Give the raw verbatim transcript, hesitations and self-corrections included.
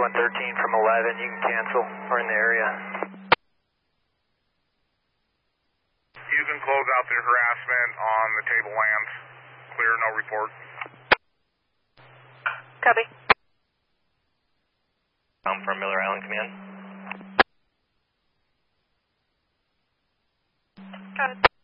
one thirteen from eleven, you can cancel. We're in the area. You can close out the harassment on the tablelands. Clear, no report. Copy. I'm from Miller Island Command. Got it.